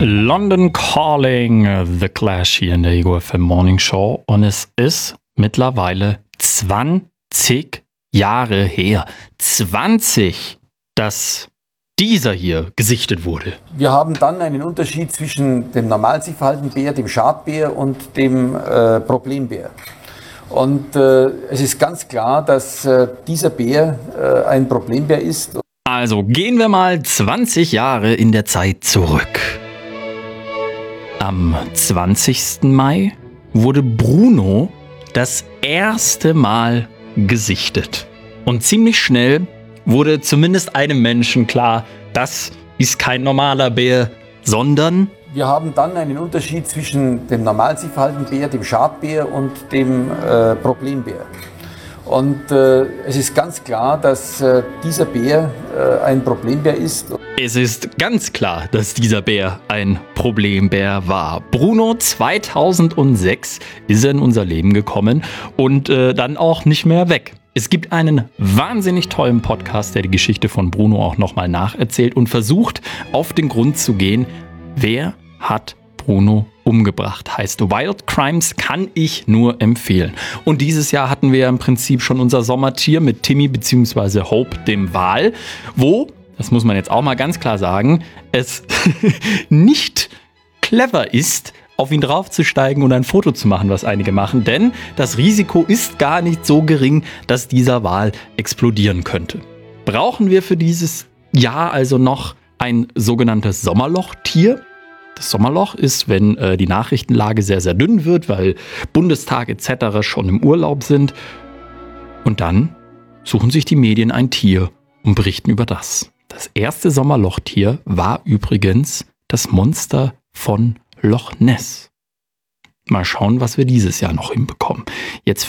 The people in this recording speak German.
London Calling, The Clash hier in der Ego FM Morning Show. Und es ist mittlerweile 20 Jahre her. 20, dass dieser hier gesichtet wurde. Wir haben dann einen Unterschied zwischen dem normal sich verhaltenden Bär, dem Schadbär und dem Problembär. Und es ist ganz klar, dass dieser Bär ein Problembär ist. Also gehen wir mal 20 Jahre in der Zeit zurück. Am 20. Mai wurde Bruno das erste Mal gesichtet. Und ziemlich schnell wurde zumindest einem Menschen klar, das ist kein normaler Bär, sondern... Wir haben dann einen Unterschied zwischen dem normal sich verhaltenden Bär, dem Schadbär und dem Problembär. Und es ist ganz klar, dass dieser Bär ein Problembär ist. Es ist ganz klar, dass dieser Bär ein Problembär war. Bruno, 2006 ist er in unser Leben gekommen und dann auch nicht mehr weg. Es gibt einen wahnsinnig tollen Podcast, der die Geschichte von Bruno auch nochmal nacherzählt und versucht, auf den Grund zu gehen, wer hat Bruno umgebracht. Heißt Wild Crimes, kann ich nur empfehlen. Und dieses Jahr hatten wir ja im Prinzip schon unser Sommertier mit Timmy bzw. Hope, dem Wal, wo, das muss man jetzt auch mal ganz klar sagen, es nicht clever ist, auf ihn draufzusteigen und ein Foto zu machen, was einige machen, denn das Risiko ist gar nicht so gering, dass dieser Wal explodieren könnte. Brauchen wir für dieses Jahr also noch ein sogenanntes Sommerlochtier? Das Sommerloch ist, wenn die Nachrichtenlage sehr, sehr dünn wird, weil Bundestag etc. schon im Urlaub sind. Und dann suchen sich die Medien ein Tier und berichten über das. Das erste Sommerlochtier war übrigens das Monster von Loch Ness. Mal schauen, was wir dieses Jahr noch hinbekommen. Jetzt